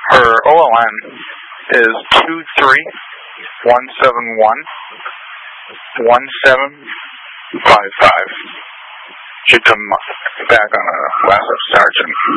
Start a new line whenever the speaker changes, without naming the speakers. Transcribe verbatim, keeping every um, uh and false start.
Her O L N is two three one seven one one seven five five. Should come back on a Master Sergeant.